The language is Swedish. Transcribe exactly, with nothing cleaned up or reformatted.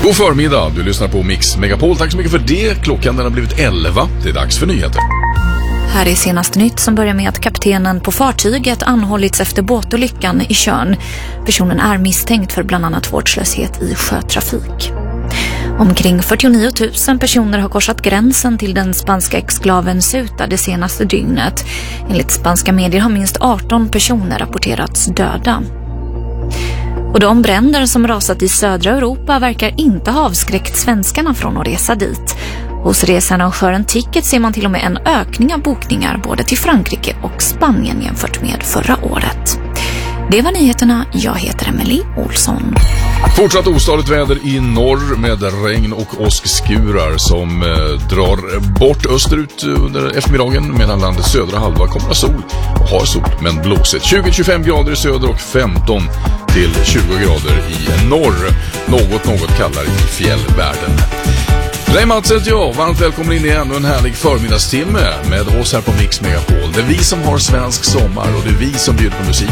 God förmiddag, du lyssnar på Mix Megapol. Tack så mycket för det. Klockan den har blivit elva. Det är dags för nyheter. Här är senaste nytt som börjar med att kaptenen på fartyget anhållits efter båtolyckan i Tjörn. Personen är misstänkt för bland annat vårdslöshet i sjötrafik. Omkring fyrtionio tusen personer har korsat gränsen till den spanska exklaven Ceuta det senaste dygnet. Enligt spanska medier har minst arton personer rapporterats döda. Och de bränder som rasat i södra Europa verkar inte ha avskräckt svenskarna från att resa dit. Hos researrangören Ticket ser man till och med en ökning av bokningar både till Frankrike och Spanien jämfört med förra året. Det var nyheterna. Jag heter Emily Olsson. Fortsatt ostadigt väder i norr med regn och åskskurar som eh, drar bort österut under eftermiddagen, medan landets södra halva kommer att sol och har sol men blåsigt. tjugo till tjugofem grader i söder och femton till tjugo grader i norr. Något något kallare i fjällvärlden. Ray Mats heter jag, varmt välkommen in i ännu en härlig förmiddagstimme med oss här på Mix Megapol. Det är vi som har svensk sommar och det är vi som bjuder på musik